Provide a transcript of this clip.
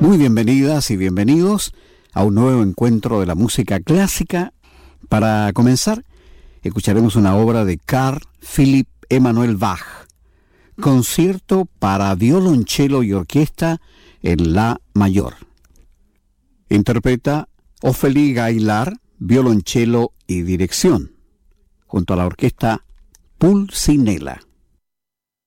Muy bienvenidas y bienvenidos a un nuevo encuentro de la música clásica. Para comenzar, escucharemos una obra de Carl Philipp Emanuel Bach, concierto para violonchelo y orquesta en la mayor. Interpreta Ophélie Gaillard, violonchelo y dirección, junto a la orquesta Pulcinella.